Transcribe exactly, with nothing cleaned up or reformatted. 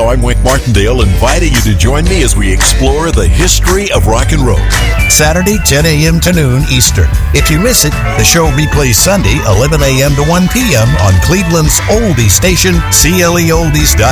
I'm Wick Martindale, inviting you to join me as we explore the history of rock and roll. Saturday, ten a.m. to noon Eastern. If you miss it, the show replays Sunday, eleven a.m. to one p.m. on Cleveland's oldie station, C L E oldies dot com.